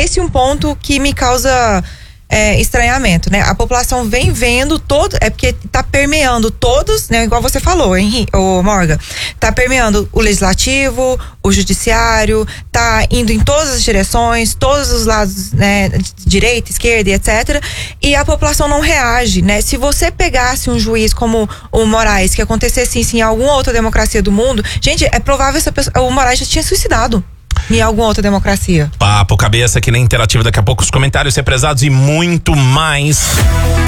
esse um ponto que me causa estranhamento, né? A população vem vendo todo, porque tá permeando todos, né? Igual você falou, Morgan, tá permeando o legislativo, o judiciário, tá indo em todas as direções, todos os lados, né? Direita, esquerda e etc. E a população não reage, né? Se você pegasse um juiz como o Moraes, que acontecesse isso em alguma outra democracia do mundo, gente, é provável o Moraes já tinha suicidado em alguma outra democracia. Papo cabeça aqui na Interativa, daqui a pouco os comentários represados e muito mais.